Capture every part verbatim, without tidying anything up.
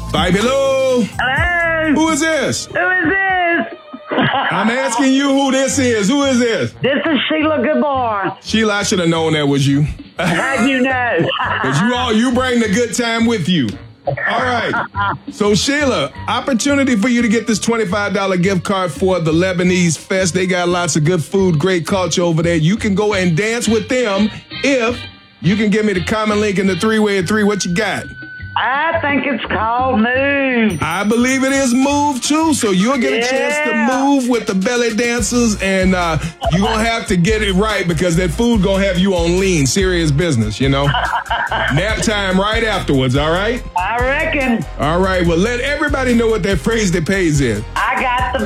Vibe, hello. Hello. Who is this? Who is this? I'm asking you who this is. Who is this? This is Sheila Goodmore. Sheila, I should have known that was you. How'd you know? Because you all, you bring the good time with you. All right. So, Sheila, opportunity for you to get this twenty-five dollars gift card for the Lebanese Fest. They got lots of good food, great culture over there. You can go and dance with them if you can give me the common link in the three-way of three. What you got? I think it's called Move. I believe it is Move, too. So you'll get a Yeah. chance to move with the belly dancers, and uh, you're going to have to get it right because that food going to have you on lean, serious business, you know? Nap time right afterwards, all right? I reckon. All right, well, let everybody know what that phrase that pays is. I got the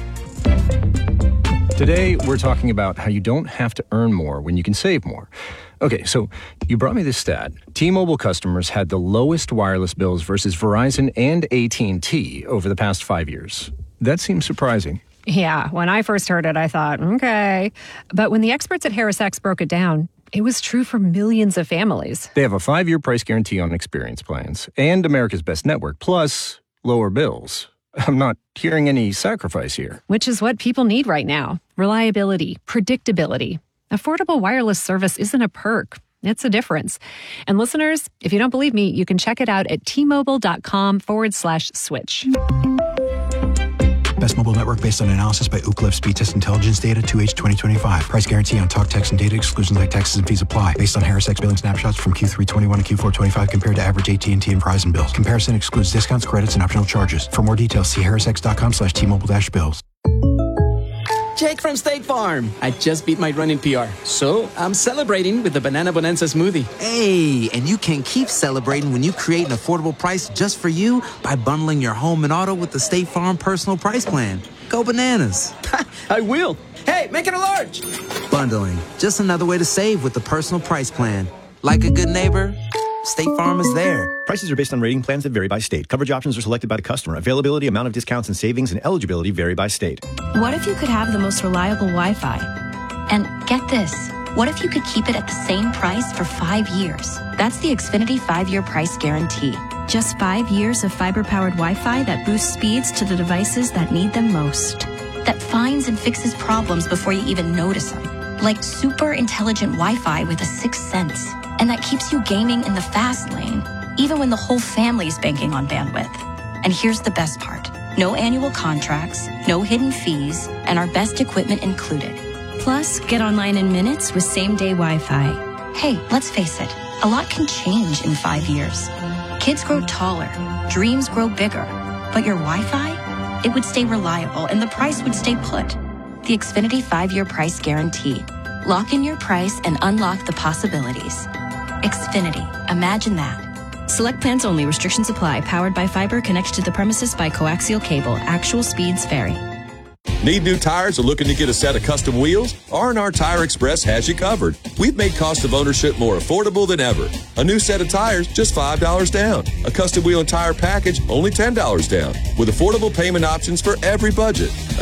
vibe. Today, we're talking about how you don't have to earn more when you can save more. Okay, so you brought me this stat. T-Mobile customers had the lowest wireless bills versus Verizon and A T and T over the past five years. That seems surprising. Yeah, when I first heard it, I thought, okay. But when the experts at HarrisX broke it down, it was true for millions of families. They have a five-year price guarantee on experience plans and America's Best Network, plus lower bills. I'm not hearing any sacrifice here. Which is what people need right now. Reliability, predictability. Affordable wireless service isn't a perk. It's a difference. And listeners, if you don't believe me, you can check it out at T-Mobile.com forward slash switch. Best mobile network based on analysis by Ookla Speed Test Intelligence data two H twenty twenty-five. Price guarantee on talk, text, and data. Exclusions like taxes and fees apply. Based on HarrisX billing snapshots from Q three twenty-one to Q four twenty-five compared to average A T and T and Verizon bills. Comparison excludes discounts, credits, and optional charges. For more details, see harrisx.com slash T-Mobile dash bills. Jake from State Farm. I just beat my run in P R, so I'm celebrating with the Banana Bonanza smoothie. Hey, and you can keep celebrating when you create an affordable price just for you by bundling your home and auto with the State Farm Personal Price Plan. Go bananas. I will. Hey, make it a large. Bundling, just another way to save with the Personal Price Plan. Like a good neighbor, State Farm is there. Prices are based on rating plans that vary by state. Coverage options are selected by the customer. Availability, amount of discounts and savings, and eligibility vary by state. What if you could have the most reliable Wi-Fi? And get this, what if you could keep it at the same price for five years? That's the Xfinity five-year price guarantee. Just five years of fiber-powered Wi-Fi that boosts speeds to the devices that need them most. That finds and fixes problems before you even notice them. Like super intelligent Wi-Fi with a sixth sense. And that keeps you gaming in the fast lane, even when the whole family's banking on bandwidth. And here's the best part. No annual contracts, no hidden fees, and our best equipment included. Plus, get online in minutes with same-day Wi-Fi. Hey, let's face it, a lot can change in five years. Kids grow taller, dreams grow bigger, but your Wi-Fi, it would stay reliable and the price would stay put. The Xfinity five-year price guarantee. Lock in your price and unlock the possibilities. Xfinity. Imagine that. Select plans only. Restrictions apply. Powered by fiber. Connected to the premises by coaxial cable. Actual speeds vary. Need new tires or looking to get a set of custom wheels? R and R Tire Express has you covered. We've made cost of ownership more affordable than ever. A new set of tires, just five dollars down. A custom wheel and tire package, only ten dollars down. With affordable payment options for every budget.